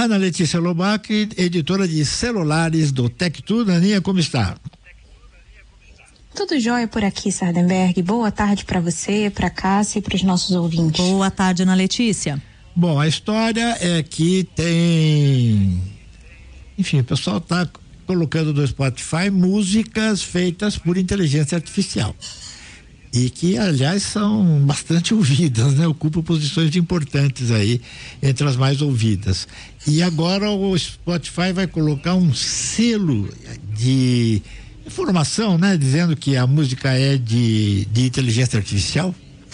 Ana Letícia Lobac, editora de celulares do Tech Tudo. Aninha, como está? Tudo jóia por aqui, Sardenberg. Boa tarde para você, para Cássia e para os nossos ouvintes. Boa tarde, Ana Letícia. Bom, a história é que tem... Enfim, o pessoal está colocando no Spotify músicas feitas por inteligência artificial. E que, aliás, são bastante ouvidas, né? Ocupam posições importantes aí, entre as mais ouvidas. E agora o Spotify vai colocar um selo de informação, né? Dizendo que a música é de inteligência artificial.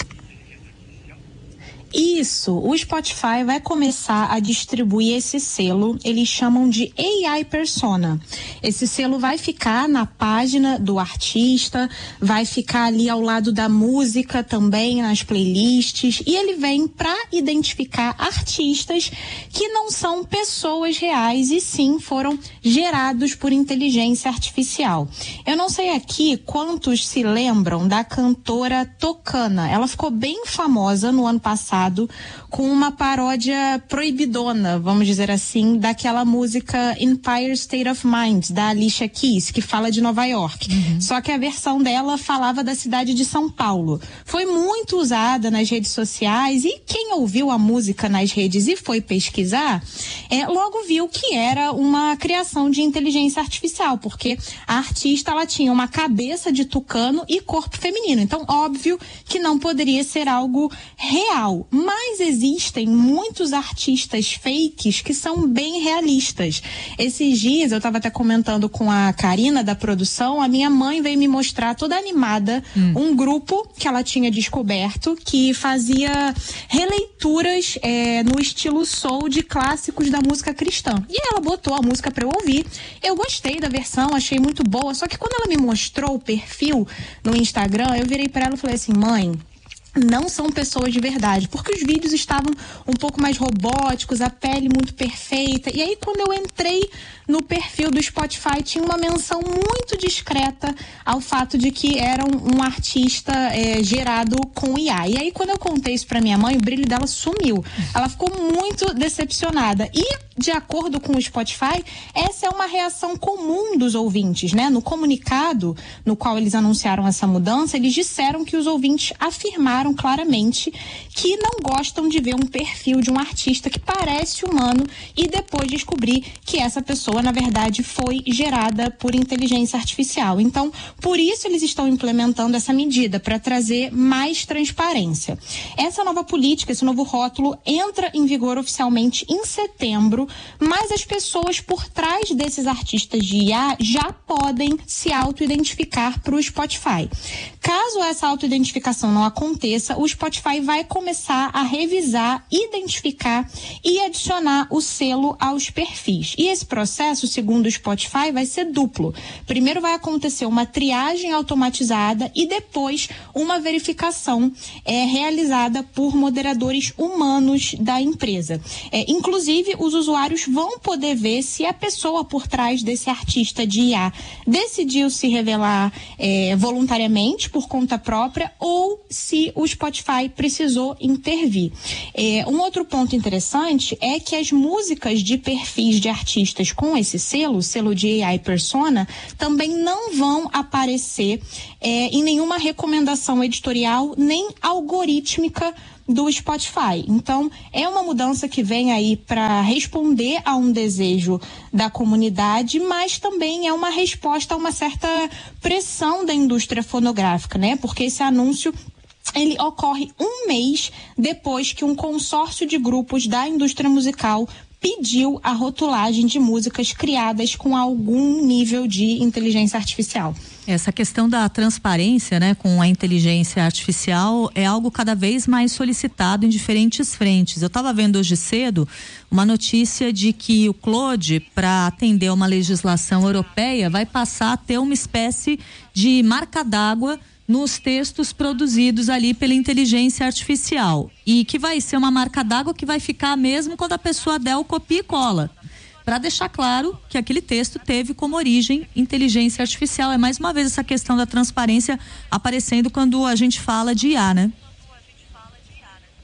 Isso, o Spotify vai começar a distribuir esse selo, eles chamam de AI Persona. Esse selo vai ficar na página do artista, vai ficar ali ao lado da música também, nas playlists, e ele vem para identificar artistas que não são pessoas reais e sim foram gerados por inteligência artificial. Eu não sei aqui quantos se lembram da cantora Tocana, ela ficou bem famosa no ano passado com uma paródia proibidona, vamos dizer assim, daquela música Empire State of Mind, da Alicia Keys, que fala de Nova York. Só que a versão dela falava da cidade de São Paulo. Foi muito usada nas redes sociais e quem ouviu a música nas redes e foi pesquisar, logo viu que era uma criação de inteligência artificial, porque a artista ela tinha uma cabeça de tucano e corpo feminino. Então, óbvio que não poderia ser algo real. Mas existem muitos artistas fakes que são bem realistas. Esses dias, eu estava até comentando com a Karina da produção, a minha mãe veio me mostrar toda animada um grupo que ela tinha descoberto que fazia releituras no estilo soul de clássicos da música cristã. E ela botou a música para eu ouvir. Eu gostei da versão, achei muito boa, só que quando ela me mostrou o perfil no Instagram, eu virei para ela e falei assim, mãe, não são pessoas de verdade, porque os vídeos estavam um pouco mais robóticos, a pele muito perfeita. E aí, quando eu entrei no perfil do Spotify, tinha uma menção muito discreta ao fato de que era um artista gerado com IA. E aí, quando eu contei isso pra minha mãe, o brilho dela sumiu. Ela ficou muito decepcionada. E, de acordo com o Spotify, essa é uma reação comum dos ouvintes, né? No comunicado no qual eles anunciaram essa mudança, eles disseram que os ouvintes afirmaram claramente que não gostam de ver um perfil de um artista que parece humano e depois descobrir que essa pessoa, na verdade, foi gerada por inteligência artificial. Então, por isso eles estão implementando essa medida, para trazer mais transparência. Essa nova política, esse novo rótulo, entra em vigor oficialmente em setembro, mas as pessoas por trás desses artistas de IA já podem se auto-identificar para o Spotify. Caso essa auto-identificação não aconteça, o Spotify vai começar a revisar, identificar e adicionar o selo aos perfis. E esse processo, segundo o Spotify, vai ser duplo. Primeiro vai acontecer uma triagem automatizada e depois uma verificação realizada por moderadores humanos da empresa. Inclusive, os usuários vão poder ver se a pessoa por trás desse artista de IA decidiu se revelar voluntariamente, por conta própria, ou se o Spotify precisou intervir. Um outro ponto interessante é que as músicas de perfis de artistas com esse selo de AI Persona, também não vão aparecer em nenhuma recomendação editorial nem algorítmica do Spotify. Então, é uma mudança que vem aí para responder a um desejo da comunidade, mas também é uma resposta a uma certa pressão da indústria fonográfica, né? Porque esse anúncio ele ocorre um mês depois que um consórcio de grupos da indústria musical pediu a rotulagem de músicas criadas com algum nível de inteligência artificial. Essa questão da transparência, né, com a inteligência artificial é algo cada vez mais solicitado em diferentes frentes. Eu estava vendo hoje cedo uma notícia de que o Claude, para atender uma legislação europeia, vai passar a ter uma espécie de marca d'água nos textos produzidos ali pela inteligência artificial, e que vai ser uma marca d'água que vai ficar mesmo quando a pessoa der o copia e cola, para deixar claro que aquele texto teve como origem inteligência artificial. É mais uma vez essa questão da transparência aparecendo quando a gente fala de IA, né?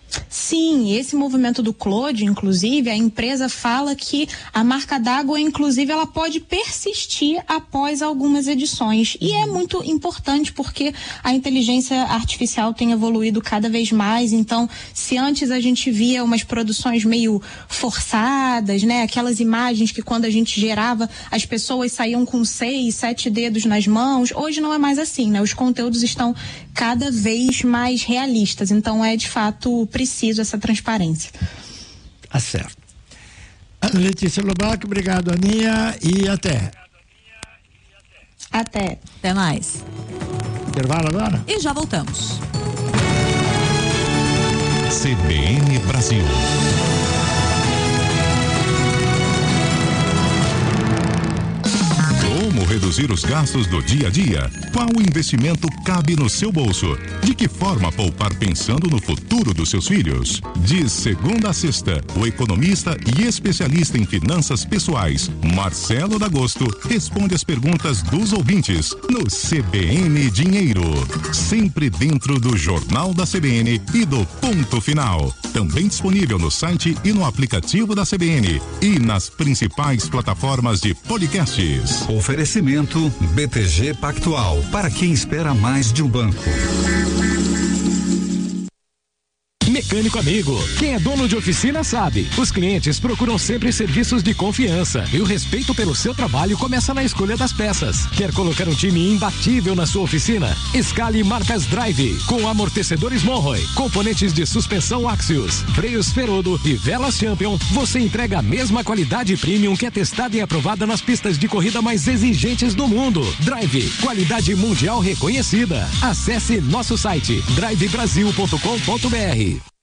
Sim, esse movimento do Claude, inclusive, a empresa fala que a marca d'água, inclusive, ela pode persistir após algumas edições. E é muito importante porque a inteligência artificial tem evoluído cada vez mais. Então, se antes a gente via umas produções meio forçadas, né? Aquelas imagens que quando a gente gerava, as pessoas saíam com 6, 7 dedos nas mãos. Hoje não é mais assim, né? Os conteúdos estão cada vez mais realistas. Então, é de fato preciso essa transparência. Tá certo. Letícia Lobac, obrigado, Aninha, e até. Até mais. Intervalo agora? E já voltamos. CBN Brasil. Como reduzir os gastos do dia a dia? Qual investimento cabe no seu bolso? De que forma poupar pensando no futuro dos seus filhos? De segunda a sexta, o economista e especialista em finanças pessoais, Marcelo D'Agosto, responde as perguntas dos ouvintes no CBN Dinheiro. Sempre dentro do Jornal da CBN e do Ponto Final. Também disponível no site e no aplicativo da CBN e nas principais plataformas de podcasts. Oferecimento BTG Pactual, para quem espera mais de um banco. Mecânico amigo, quem é dono de oficina sabe, os clientes procuram sempre serviços de confiança e o respeito pelo seu trabalho começa na escolha das peças. Quer colocar um time imbatível na sua oficina? Escale marcas Drive, com amortecedores Monroe, componentes de suspensão Axios, freios Ferodo e velas Champion. Você entrega a mesma qualidade premium que é testada e aprovada nas pistas de corrida mais exigentes do mundo. Drive, qualidade mundial reconhecida. Acesse nosso site drivebrasil.com.br.